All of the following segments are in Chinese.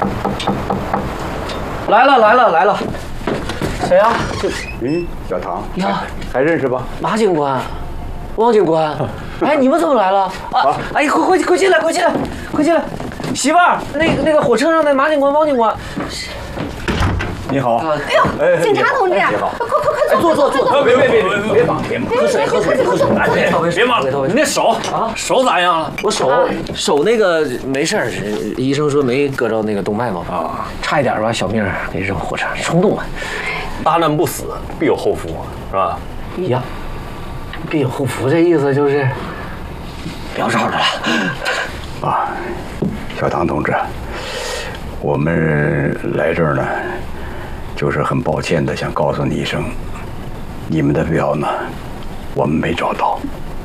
来了，谁呀？ 小唐呀， 还认识吧？ 马警官，王警官，哎，你们怎么来了？啊，哎，快进来！媳妇儿，那个火车上的马警官、王警官。 你好。 哎呦，警察同志，快坐！ 别忙， 喝水。 别忙，你那手啊，手咋样了？ 我手那个没事儿，医生说没割着那个动脉嘛，啊，差一点把小命给扔火车上，冲动了。 大难不死，必有后福，是吧？ 呀，必有后福，这意思就是不要吵着了。 啊，小唐同志，我们来这儿呢，就是很抱歉的想告诉你一声，你们的表呢，我们没找到。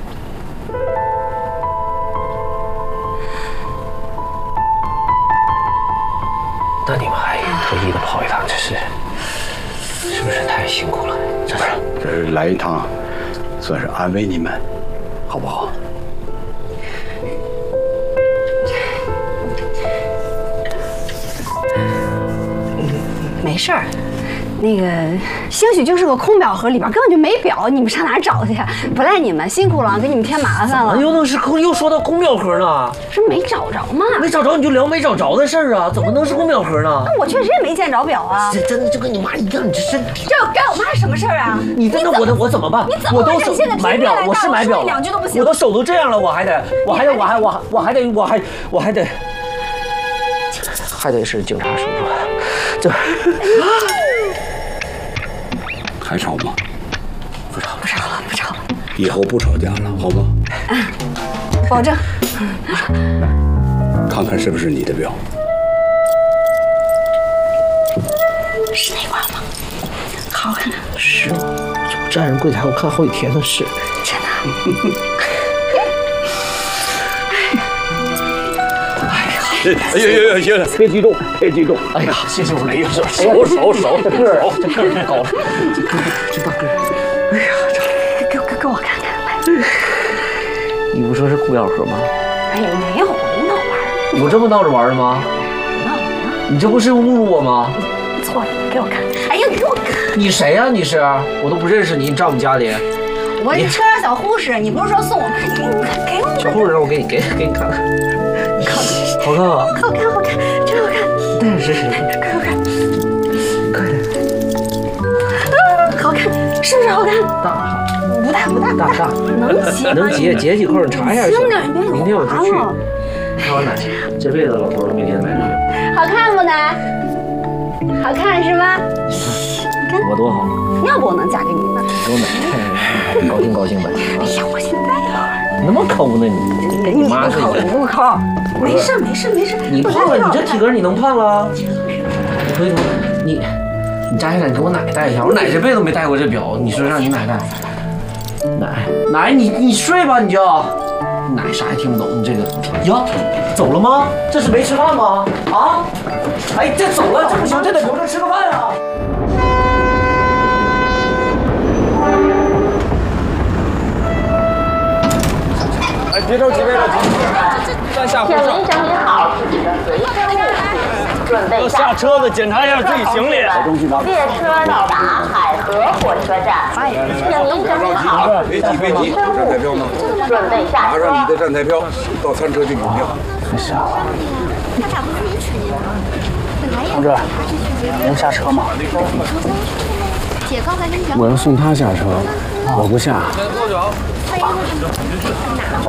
那你们还特意的跑一趟，这是不是太辛苦了？ 这是来一趟，算是安慰你们，好不好？ 没事儿，那个兴许就是个空表盒，里边根本就没表，你们上哪儿找去呀？不赖你们，辛苦了，给你们添麻烦了。 又说到空表盒呢？ 是没找着吗？ 没找着你就聊没找着的事儿啊，怎么能是空表盒呢？ 那我确实也没见着表啊。 这真的就跟你妈一样，你这身体。 这该我妈什么事儿啊？ 你真的我怎么办？ 你怎么会现在买表？我是买表了， 两句都不行。 我的手都这样了，我还得是警察叔叔，这还吵吗？ 不吵了。 以后不吵架了，好吗？ 保证。 看看是不是你的表？ 是那块吗？好看看。 是吗？我站着柜台我看好几天了，是。 真的。 哎呀，行了，别激动。 哎呀，谢谢我雷手， 手， 这个儿太高了，这大个儿。哎呀， 给我看看。 你不说是空表盒吗？ 哎呀，没有，我闹玩。 我这么闹着玩的吗？ 闹。 你这不是侮辱我吗？ 错了，给我看。哎呀，给我看。 你谁呀？你是？我都不认识你，你站我们家里。 我是车上小护士，你不是说送我？给我。 小护士，我给你看看。好看啊！ 好看，真好看！ 戴上试试， 快好看！ 快点！ 好看，是不是好看？ 大，能结几扣？你查一下。 轻点， 明天我就去。看完奶，这辈子老头明天买这个。 好看不奶？好看是吗？ 我多好！ 要不我能嫁给你呢？ 给我奶，高兴呗。 哎呀，我现在你那么抠呢你？ 你妈抠，不抠。没事。 你胖了，你这体格你能胖了？回头你摘下来，你给我奶戴一下。我奶这辈子没戴过这表，你说让你奶戴？奶，你睡吧，你就。奶啥也听不懂，你这个呀，走了吗？这是没吃饭吗？啊？哎，这走了，这不行，这得留着吃个饭啊。 哎，别着急，站下。 请您整理好自己的随身物品，准备下车的检查一下自己行李。 列车到达海河火车站，请您整理好自己的随身物品，准备下车。 拿上你的站台票，到餐车去领票。 太傻了。同志，能下车吗？我要送他下车，我不下。